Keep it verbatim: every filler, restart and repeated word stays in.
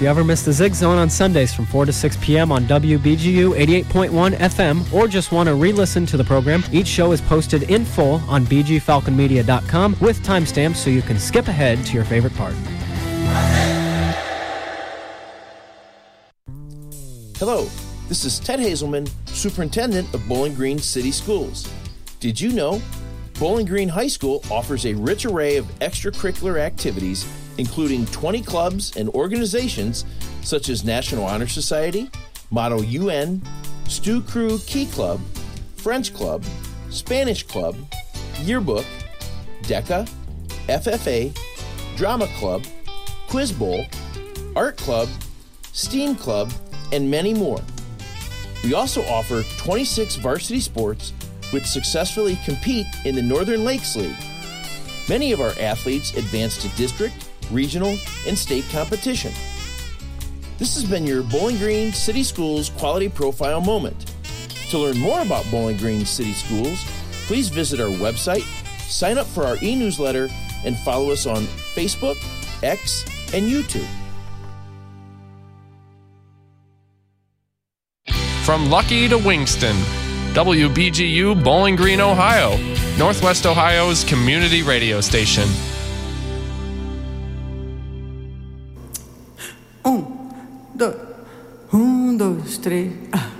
you ever miss the Zig Zone on Sundays from four to six p.m. on W B G U eighty-eight point one F M, or just want to re-listen to the program, each show is posted in full on b g falcon media dot com with timestamps so you can skip ahead to your favorite part. Hello, this is Ted Hazelman, Superintendent of Bowling Green City Schools. Did you know Bowling Green High School offers a rich array of extracurricular activities, including twenty clubs and organizations such as National Honor Society, Model U N, Stew Crew Key Club, French Club, Spanish Club, Yearbook, DECA, F F A, Drama Club, Quiz Bowl, Art Club, STEAM Club, and many more. We also offer twenty-six varsity sports which successfully compete in the Northern Lakes League. Many of our athletes advance to district, regional, and state competition. This has been your Bowling Green City Schools Quality Profile Moment. To learn more about Bowling Green City Schools, please visit our website, sign up for our e-newsletter, and follow us on Facebook, X, and YouTube. From Lucky to Wingston, W B G U Bowling Green, Ohio, Northwest Ohio's community radio station. Um, dois, um, dois, três. Ah.